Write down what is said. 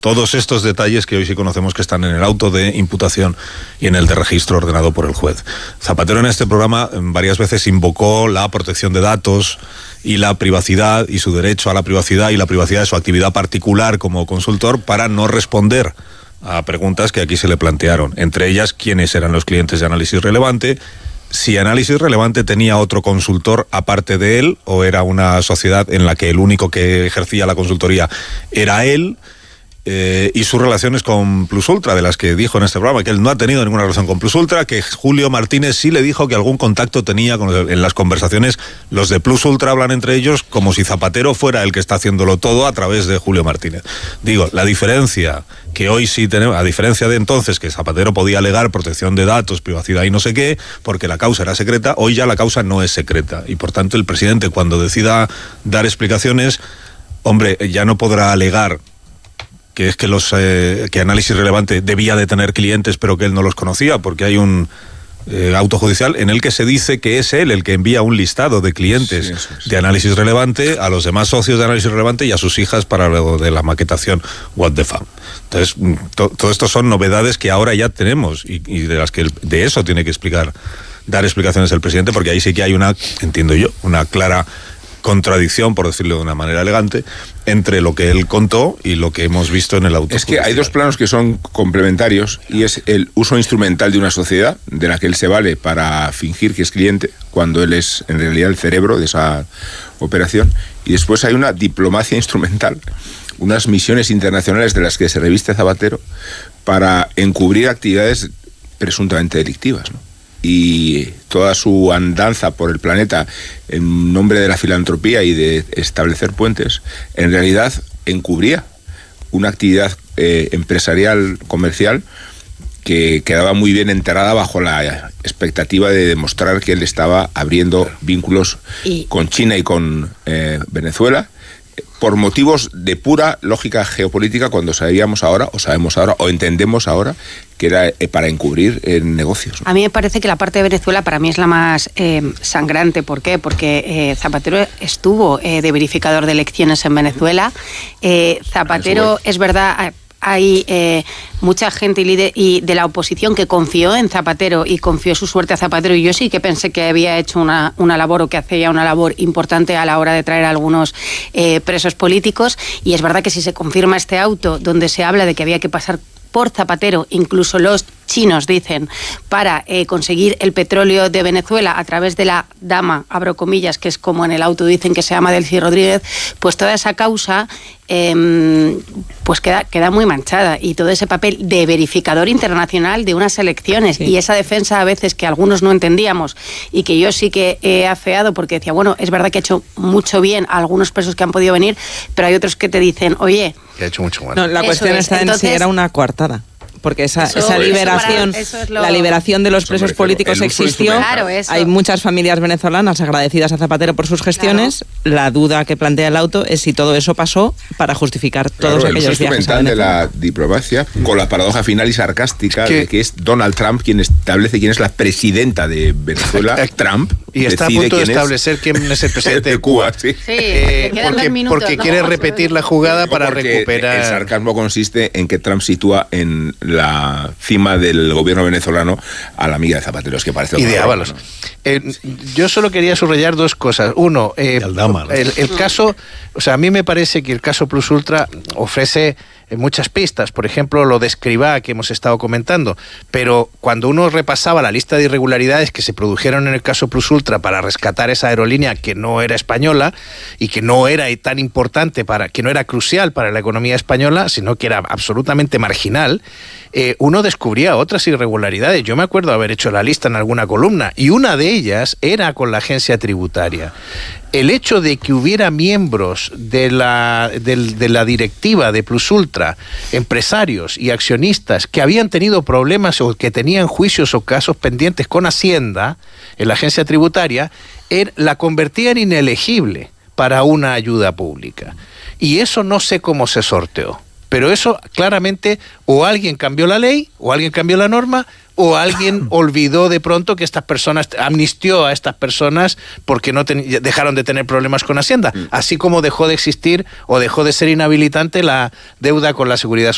todos estos detalles que hoy sí conocemos que están en el auto de imputación y en el de registro ordenado por el juez. Zapatero en este programa varias veces invocó la protección de datos y la privacidad y su derecho a la privacidad y la privacidad de su actividad particular como consultor para no responder a preguntas que aquí se le plantearon, entre ellas quiénes eran los clientes de Análisis Relevante, si Análisis Relevante tenía otro consultor aparte de él o era una sociedad en la que el único que ejercía la consultoría era él, y sus relaciones con Plus Ultra, de las que dijo en este programa que él no ha tenido ninguna relación con Plus Ultra, que Julio Martínez sí le dijo que algún contacto tenía en las conversaciones. Los de Plus Ultra hablan entre ellos como si Zapatero fuera el que está haciéndolo todo a través de Julio Martínez. Digo, la diferencia que hoy sí tenemos, a diferencia de entonces que Zapatero podía alegar protección de datos, privacidad y no sé qué, porque la causa era secreta, hoy ya la causa no es secreta y por tanto el presidente, cuando decida dar explicaciones, hombre, ya no podrá alegar que es que Análisis Relevante debía de tener clientes pero que él no los conocía, porque hay un auto judicial en el que se dice que es él el que envía un listado de clientes de Análisis Relevante a los demás socios de Análisis Relevante y a sus hijas para lo de la maquetación What the Fam. Entonces, todo esto son novedades que ahora ya tenemos y de las que de eso tiene que dar explicaciones el presidente, porque ahí sí que hay entiendo yo, una clara contradicción, por decirlo de una manera elegante, entre lo que él contó y lo que hemos visto en el auto. Es que hay dos planos que son complementarios y es el uso instrumental de una sociedad de la que él se vale para fingir que es cliente cuando él es en realidad el cerebro de esa operación, y después hay una diplomacia instrumental, unas misiones internacionales de las que se reviste Zapatero para encubrir actividades presuntamente delictivas, ¿no? Y toda su andanza por el planeta en nombre de la filantropía y de establecer puentes, en realidad encubría una actividad empresarial, comercial, que quedaba muy bien enterrada bajo la expectativa de demostrar que él estaba abriendo vínculos con China y con Venezuela, por motivos de pura lógica geopolítica, cuando sabemos ahora, o entendemos ahora, que era para encubrir negocios, ¿no? A mí me parece que la parte de Venezuela para mí es la más sangrante. ¿Por qué? Porque Zapatero estuvo de verificador de elecciones en Venezuela. Zapatero, es verdad... Hay mucha gente y de la oposición que confió en Zapatero y confió su suerte a Zapatero, y yo sí que pensé que había hecho una labor, o que hacía una labor importante a la hora de traer a algunos presos políticos, y es verdad que si se confirma este auto donde se habla de que había que pasar por Zapatero, incluso los chinos dicen, para conseguir el petróleo de Venezuela a través de la dama, abro comillas, que es como en el auto dicen que se llama Delcy Rodríguez, pues toda esa causa pues queda muy manchada, y todo ese papel de verificador internacional de unas elecciones, y esa defensa a veces que algunos no entendíamos y que yo sí que he afeado, porque decía, bueno, es verdad que ha hecho mucho bien a algunos presos que han podido venir, pero hay otros que te dicen, oye... Que ha hecho mucho mal. No, la cuestión está en si era una coartada. Porque esa liberación, la liberación de los presos políticos existió. Claro, hay muchas familias venezolanas agradecidas a Zapatero por sus gestiones. Claro. La duda que plantea el auto es si todo eso pasó para justificar todos aquellos viajes a Venezuela. De la diplomacia, con la paradoja final y sarcástica de que es Donald Trump quien establece quién es la presidenta de Venezuela. Trump. Y está a punto de establecer quién es el presidente de Cuba. Sí. Porque quiere repetir la jugada para recuperar. El sarcasmo consiste en que Trump sitúa en la cima del gobierno venezolano a la amiga de Zapatero, es que parece... Y de Ábalos. Yo solo quería subrayar dos cosas. Uno, el caso... O sea, a mí me parece que el caso Plus Ultra ofrece muchas pistas, por ejemplo, lo de Escrivá que hemos estado comentando, pero cuando uno repasaba la lista de irregularidades que se produjeron en el caso Plus Ultra para rescatar esa aerolínea que no era española y que no era tan importante, que no era crucial para la economía española, sino que era absolutamente marginal, uno descubría otras irregularidades. Yo me acuerdo haber hecho la lista en alguna columna, y una de ellas era con la agencia tributaria. El hecho de que hubiera miembros de la directiva de Plus Ultra, empresarios y accionistas que habían tenido problemas o que tenían juicios o casos pendientes con Hacienda en la agencia tributaria, la convertían en inelegible para una ayuda pública. Y eso no sé cómo se sorteó. Pero eso claramente o alguien cambió la ley, o alguien cambió la norma, o alguien olvidó de pronto que estas personas, amnistió a estas personas porque dejaron de tener problemas con Hacienda, así como dejó de existir o dejó de ser inhabilitante la deuda con la Seguridad Social.